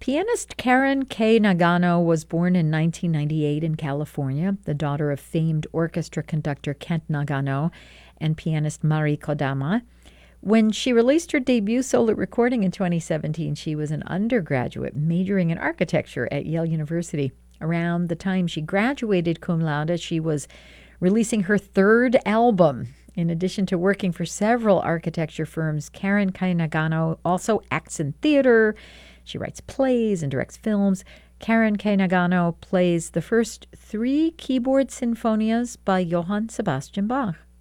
Pianist Karen K. Nagano was born in 1998 in California, the daughter of famed orchestra conductor Kent Nagano and pianist Mari Kodama. When she released her debut solo recording in 2017, she was an undergraduate majoring in architecture at Yale University. Around the time she graduated cum laude, she was releasing her third album. In addition to working for several architecture firms, Karen K. Nagano also acts in theater. She writes plays and directs films. Karen K. Nagano plays the first 3 keyboard sinfonias by Johann Sebastian Bach.